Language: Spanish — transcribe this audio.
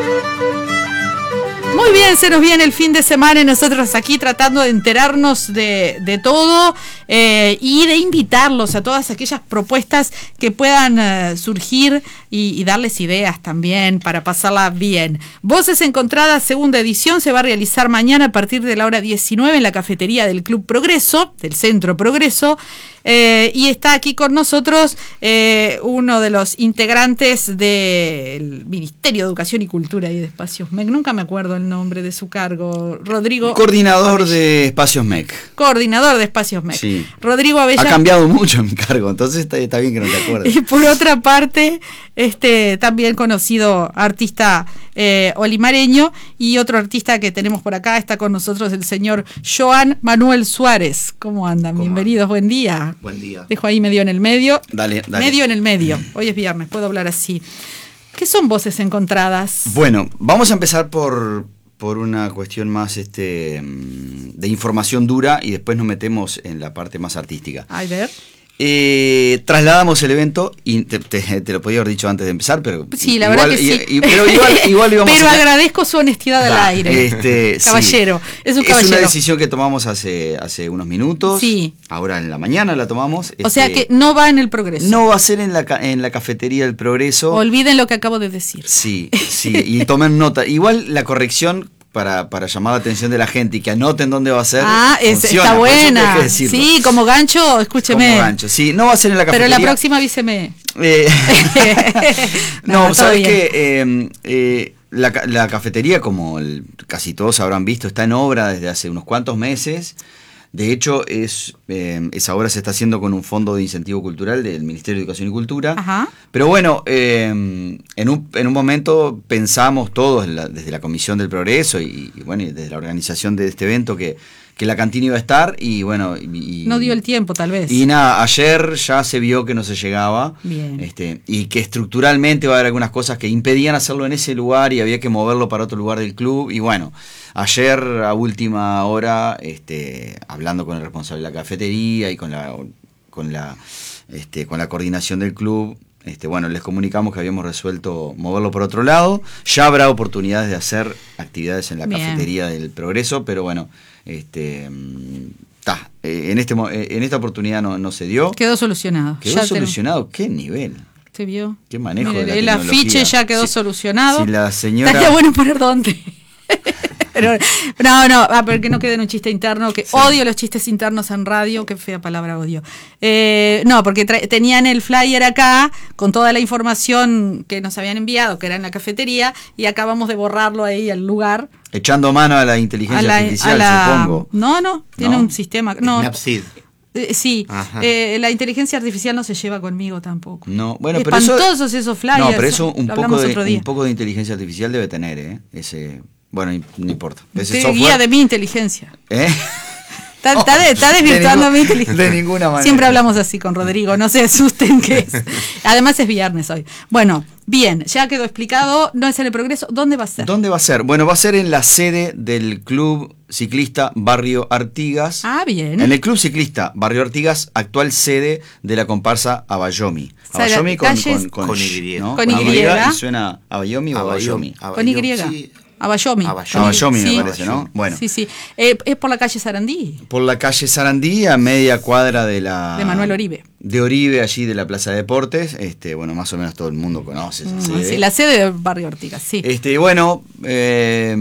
Muy bien, se nos viene el fin de semana y nosotros aquí tratando de enterarnos de todo y de invitarlos a todas aquellas propuestas que puedan surgir y darles ideas también para pasarla bien. Voces Encontradas, segunda edición, se va a realizar mañana a partir de la hora 19 en la cafetería del Club Progreso, del Centro Progreso. Y está aquí con nosotros uno de los integrantes del Ministerio de Educación y Cultura y de Espacios MEC. Nunca me acuerdo el nombre de su cargo. Rodrigo. Coordinador de Espacios MEC. Coordinador de Espacios MEC. Sí. Rodrigo Avellán. Ha cambiado mucho mi cargo, entonces está bien que no te acuerdes. Y por otra parte, también conocido artista olimareño, y otro artista que tenemos por acá, está con nosotros el señor Joan Manuel Suárez. ¿Cómo andan? Bienvenidos, buen día. Buen día. Dejo ahí medio en el medio. Dale. Medio en el medio. Hoy es viernes, puedo hablar así. ¿Qué son Voces Encontradas? Bueno, vamos a empezar por una cuestión más de información dura y después nos metemos en la parte más artística. A ver. Trasladamos el evento y te lo podía haber dicho antes de empezar, pero sí, la verdad que sí. Pero igual íbamos pero agradezco su honestidad al aire. Caballero, sí. Es un caballero. Es una decisión que tomamos hace unos minutos. Sí. Ahora en la mañana la tomamos. O sea que no va en el Progreso. No va a ser en la cafetería del Progreso. Olviden lo que acabo de decir. Sí, y tomen nota. Igual la corrección para llamar la atención de la gente y que anoten dónde va a ser. Funciona, está buena. Sí, como gancho, escúcheme. Como gancho, sí, no va a ser en la cafetería. Pero la próxima avíseme. No, sabes que la cafetería, como casi todos habrán visto, está en obra desde hace unos cuantos meses. De hecho, esa obra se está haciendo con un fondo de incentivo cultural del Ministerio de Educación y Cultura. Ajá. Pero bueno, en un momento pensamos todos, desde la Comisión del Progreso y bueno, desde la organización de este evento, que la cantina iba a estar y bueno... no dio el tiempo, tal vez. Y nada, ayer ya se vio que no se llegaba. Bien. Y que estructuralmente va a haber algunas cosas que impedían hacerlo en ese lugar y había que moverlo para otro lugar del club. Y bueno, ayer a última hora, hablando con el responsable de la cafetería y con la coordinación del club, bueno, les comunicamos que habíamos resuelto moverlo por otro lado. Ya habrá oportunidades de hacer actividades en la cafetería del Progreso, pero bueno, en esta oportunidad no se dio. Quedó solucionado. Quedó solucionado. ¿Qué nivel? ¿Se vio? ¿Qué manejo? Mire, de la el tecnología? afiche ya quedó solucionado. Si la señora... Estaría bueno poner dónde. Pero, porque no quede en un chiste interno, que odio los chistes internos en radio, qué fea palabra odio. Porque tenían el flyer acá con toda la información que nos habían enviado, que era en la cafetería, y acabamos de borrarlo ahí al lugar. Echando mano a la inteligencia artificial, supongo. No, tiene un sistema. No. Snapseed. Sí, la inteligencia artificial no se lleva conmigo tampoco. No, bueno, pero espantosos esos flyers. No, pero eso un poco de inteligencia artificial debe tener, Bueno, no importa. Ese software... guía de mi inteligencia. Está desvirtuando mi inteligencia. De ninguna manera. Siempre hablamos así con Rodrigo, no se asusten que es. Además es viernes hoy. Bueno, bien, ya quedó explicado, no es en el Progreso. ¿Dónde va a ser? ¿Dónde va a ser? Bueno, va a ser en la sede del Club Ciclista Barrio Artigas. Ah, bien. En el Club Ciclista Barrio Artigas, actual sede de la comparsa Abayomi. Abayomi con Y, ¿no? Con Y. Y suena Abayomi o Abayomi. Con Y. Sí. Abayomi. Abayomi me parece, ¿no? Bueno. Sí. Es por la calle Sarandí. Por la calle Sarandí, a media cuadra de Manuel Oribe. De Oribe, allí de la Plaza de Deportes. Bueno, más o menos todo el mundo conoce esa sede. Sí, la sede del Barrio Artigas, sí. Bueno,